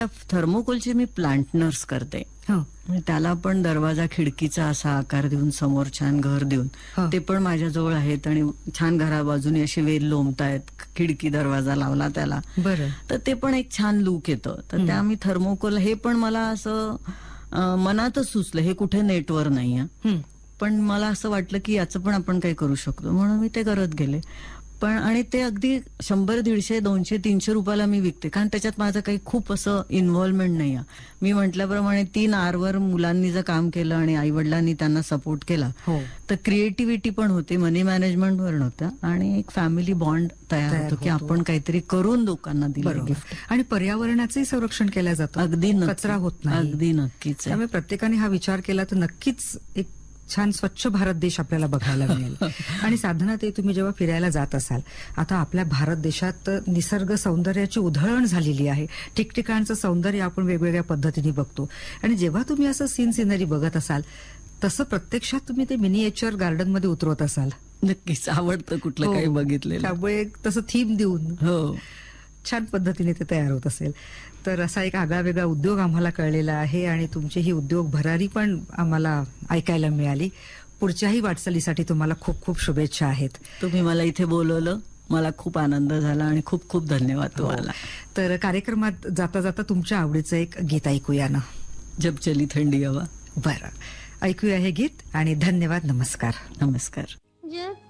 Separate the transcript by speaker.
Speaker 1: थर्मोकोलचे मी plant nurse करते. म्हणजे त्याला पण दरवाजा खिडकीचा असा आकार देऊन समोर छान घर देऊन ते पण माझ्याजवळ आहेत आणि छान घरा बाजूने असे वेल लोंबतायत. खिडकी दरवाजा लावला त्याला
Speaker 2: बरं,
Speaker 1: तर ते पण एक छान लुक येतं. तर त्या मी थर्मोकोल हे पण मला असं मनातच सुचलं, हे कुठे नेटवर नाही आहे, पण मला असं वाटलं की याचं पण आपण काही करू शकतो म्हणून मी ते करत गेले. पण आणि ते अगदी 100, 150, 200, 300 रुपयाला मी विकते, कारण त्याच्यात माझं काही खूप असं इन्व्हॉल्वमेंट नाही आहे. मी म्हटल्याप्रमाणे 3 Rवर मुलांनी जर काम केलं आणि आई वडिलांनी त्यांना सपोर्ट केला तर क्रिएटिव्हिटी पण होते, मनी मॅनेजमेंट पण होतं आणि एक फॅमिली बॉन्ड तयार होतो की आपण काहीतरी करून लोकांना दिलं गिफ्ट.
Speaker 2: आणि पर्यावरणाचंही संरक्षण केलं जातं,
Speaker 1: अगदी
Speaker 2: कचरा होत नाही.
Speaker 1: अगदी नक्कीच.
Speaker 2: त्यामुळे प्रत्येकाने हा विचार केला तर नक्कीच एक छान स्वच्छ भारत देश आपल्याला बघायला मिळेल. आणि साधना, ते तुम्ही जेव्हा फिरायला जात असाल, आता आपल्या भारत देशात निसर्ग सौंदर्याची उधळण झालेली आहे, ठिकठिकाणचं सौंदर्य आपण वेगवेगळ्या पद्धतीने बघतो. आणि जेव्हा तुम्ही असं सिनरी बघत असाल तसं प्रत्यक्षात तुम्ही ते मिनिएचर गार्डन मध्ये उतरवत असाल.
Speaker 1: नक्कीच आवडतं कुठलं काही बघितलेलं,
Speaker 2: त्यामुळे तसं थीम देऊन
Speaker 1: हो
Speaker 2: छान पद्धतीने ते तयार होत असेल. तर असा एक आगळा वेगळा उद्योग आम्हाला कळलेला आहे आणि तुमची ही उद्योग भरारी पण आम्हाला ऐकायला मिळाली. पुढच्याही वाटचालीसाठी तुम्हाला खूप खूप शुभेच्छा आहेत.
Speaker 1: तुम्ही मला इथे बोलवलं, मला खूप आनंद झाला आणि खूप खूप धन्यवाद तुम्हाला.
Speaker 2: तर कार्यक्रमात जाता जाता तुमच्या आवडीचं एक गीत ऐकूया ना.
Speaker 1: जब चली थंडी हवा.
Speaker 2: बरं, ऐकूया हे गीत आणि धन्यवाद. नमस्कार.
Speaker 1: नमस्कार.
Speaker 3: जब